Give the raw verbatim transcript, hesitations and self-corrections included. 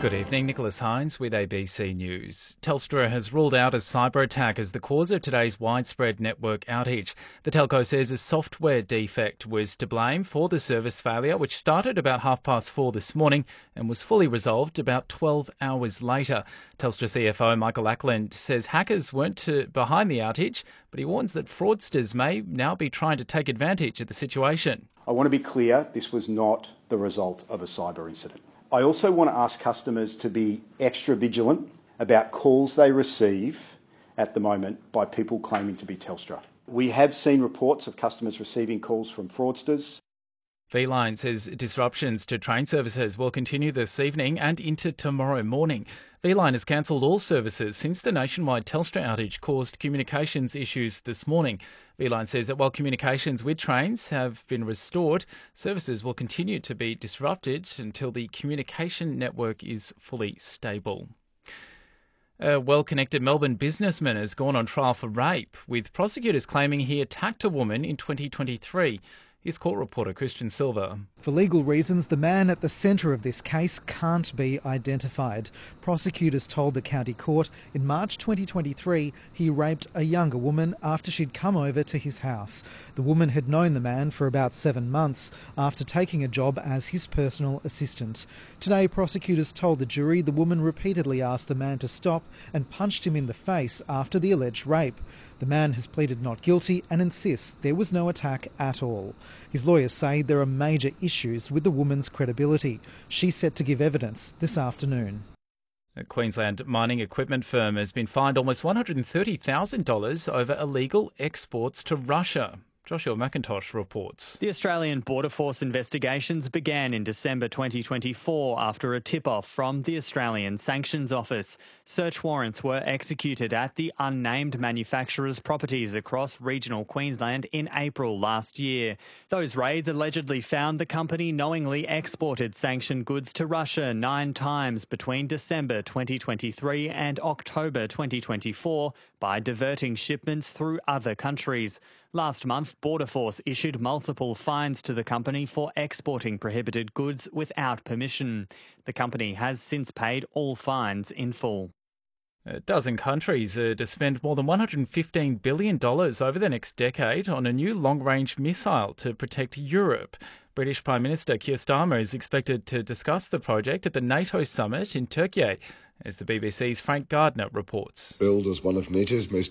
Good evening, Nicholas Hines with A B C News. Telstra has ruled out a cyber attack as the cause of today's widespread network outage. The telco says a software defect was to blame for the service failure, which started about half past four this morning and was fully resolved about twelve hours later. Telstra C F O Michael Ackland says hackers weren't to behind the outage, but he warns that fraudsters may now be trying to take advantage of the situation. I want to be clear, this was not the result of a cyber incident. I also want to ask customers to be extra vigilant about calls they receive at the moment by people claiming to be Telstra. We have seen reports of customers receiving calls from fraudsters. V-Line says disruptions to train services will continue this evening and into tomorrow morning. V-Line has cancelled all services since the nationwide Telstra outage caused communications issues this morning. V-Line says that while communications with trains have been restored, services will continue to be disrupted until the communication network is fully stable. A well-connected Melbourne businessman has gone on trial for rape, with prosecutors claiming he attacked a woman in twenty twenty-three. Here's court reporter Christian Silva. For legal reasons, the man at the centre of this case can't be identified. Prosecutors told the county court in March twenty twenty-three he raped a younger woman after she'd come over to his house. The woman had known the man for about seven months after taking a job as his personal assistant. Today, prosecutors told the jury the woman repeatedly asked the man to stop and punched him in the face after the alleged rape. The man has pleaded not guilty and insists there was no attack at all. His lawyers say there are major issues with the woman's credibility. She's set to give evidence this afternoon. A Queensland mining equipment firm has been fined almost one hundred thirty thousand dollars over illegal exports to Russia. Joshua McIntosh reports. The Australian Border Force investigations began in December twenty twenty-four after a tip-off from the Australian Sanctions Office. Search warrants were executed at the unnamed manufacturer's properties across regional Queensland in April last year. Those raids allegedly found the company knowingly exported sanctioned goods to Russia nine times between December twenty twenty-three and October twenty twenty-four by diverting shipments through other countries. Last month, Border Force issued multiple fines to the company for exporting prohibited goods without permission. The company has since paid all fines in full. A dozen countries are to spend more than one hundred fifteen billion dollars over the next decade on a new long-range missile to protect Europe. British Prime Minister Keir Starmer is expected to discuss the project at the NATO summit in Turkey, as the B B C's Frank Gardner reports. Billed as one of NATO's most